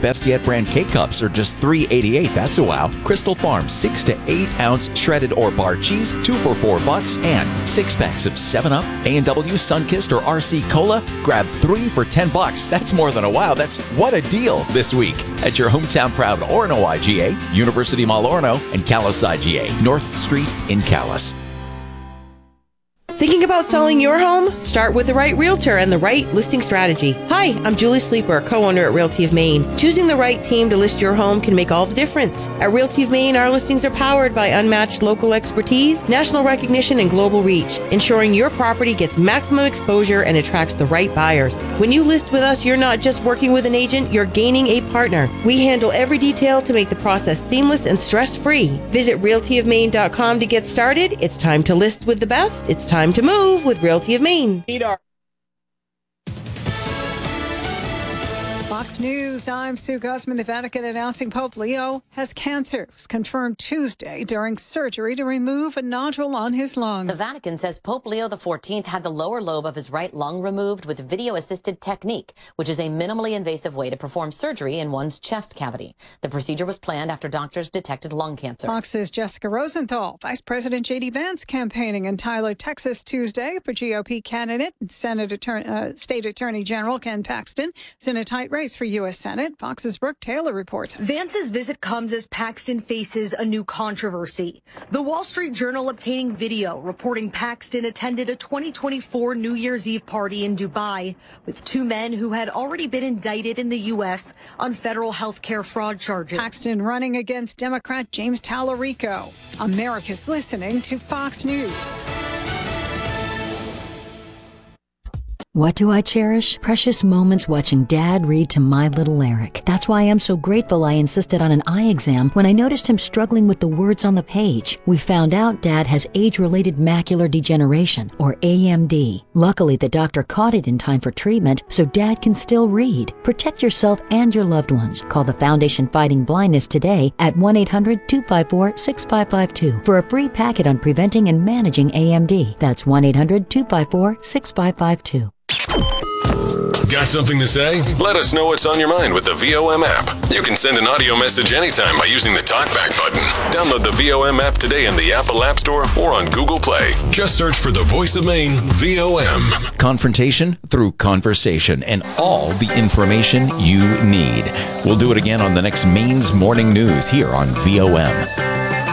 Best Yet brand K-Cups are just $3.88. That's a wow. Crystal Farm 6 to 8 ounce shredded or bar cheese, 2 for $4. And 6 packs of 7-Up, A&W, Sunkist, or RC Cola, grab 3 for $10. That's more than a wow. That's what a deal this week at your hometown proud Orono IGA, University Mall Orono, and Calais IGA, North Street in Calais. Thinking about selling your home? Start with the right realtor and the right listing strategy. Hi, I'm Julie Sleeper, co-owner at Realty of Maine. Choosing the right team to list your home can make all the difference. At Realty of Maine, our listings are powered by unmatched local expertise, national recognition, and global reach, ensuring your property gets maximum exposure and attracts the right buyers. When you list with us, you're not just working with an agent, you're gaining a partner. We handle every detail to make the process seamless and stress-free. Visit realtyofmaine.com to get started. It's time to list with the best. It's time to move with Realty of Maine. Fox News, I'm Sue Guzman. The Vatican announcing Pope Leo has cancer. It was confirmed Tuesday during surgery to remove a nodule on his lung. The Vatican says Pope Leo XIV had the lower lobe of his right lung removed with video-assisted technique, which is a minimally invasive way to perform surgery in one's chest cavity. The procedure was planned after doctors detected lung cancer. Fox's Jessica Rosenthal, Vice President J.D. Vance campaigning in Tyler, Texas Tuesday for GOP candidate and State Attorney General Ken Paxton is in a tight race for U.S. Senate. Fox's Brooke Taylor reports. Vance's visit comes as Paxton faces a new controversy. The Wall Street Journal obtaining video reporting Paxton attended a 2024 New Year's Eve party in Dubai with 2 men who had already been indicted in the U.S. on federal health care fraud charges. Paxton running against Democrat James Tallarico. America's listening to Fox News. What do I cherish? Precious moments watching Dad read to my little Eric. That's why I'm so grateful I insisted on an eye exam when I noticed him struggling with the words on the page. We found out Dad has age-related macular degeneration, or AMD. Luckily, the doctor caught it in time for treatment, so Dad can still read. Protect yourself and your loved ones. Call the Foundation Fighting Blindness today at 1-800-254-6552 for a free packet on preventing and managing AMD. That's 1-800-254-6552. Got something to say? Let us know what's on your mind with the VOM app. You can send an audio message anytime by using the talkback button. Download the VOM app today in the Apple App Store or on Google Play. Just search for the Voice of Maine, VOM. Confrontation through conversation and all the information you need. We'll do it again on the next Maine's Morning News here on VOM.